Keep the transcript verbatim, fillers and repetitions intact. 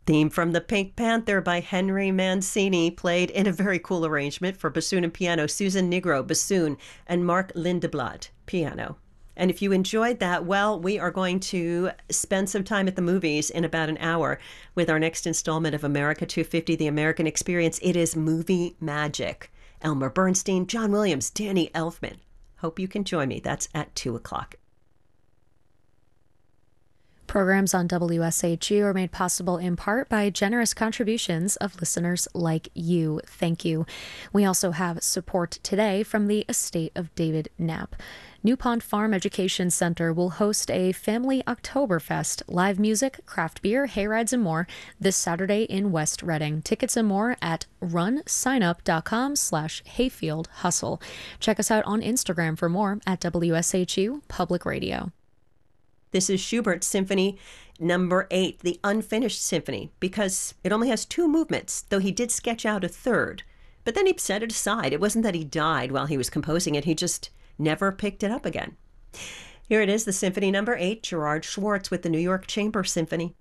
Theme from The Pink Panther by Henry Mancini, played in a very cool arrangement for bassoon and piano, Susan Nigro, bassoon, and Mark Lindeblad, piano. And if you enjoyed that, well, we are going to spend some time at the movies in about an hour with our next installment of America two fifty, The American Experience. It is movie magic. Elmer Bernstein, John Williams, Danny Elfman. Hope you can join me. That's at two o'clock. Programs on W S H U are made possible in part by generous contributions of listeners like you. Thank you. We also have support today from the estate of David Knapp. New Pond Farm Education Center will host a Family Oktoberfest, live music, craft beer, hayrides, and more this Saturday in West Reading. Tickets and more at runsignup.com slash hayfield hustle. Check us out on Instagram for more at W S H U Public Radio. This is Schubert's Symphony number eight, the unfinished symphony, because it only has two movements, though he did sketch out a third. But then he set it aside. It wasn't that he died while he was composing it. He just never picked it up again. Here it is, the Symphony number eight, Gerard Schwartz with the New York Chamber Symphony.